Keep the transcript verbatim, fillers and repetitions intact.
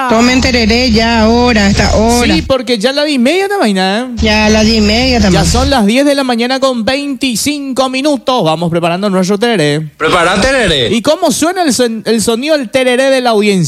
Tomen tereré ya ahora, a esta hora. Sí, porque ya las diez y media de mañana, ¿eh? Ya a las diez y media también. Ya son las diez de la mañana con veinticinco minutos. Vamos preparando nuestro tereré. Prepara tereré. ¿Y cómo suena el, son- el sonido del tereré de la audiencia?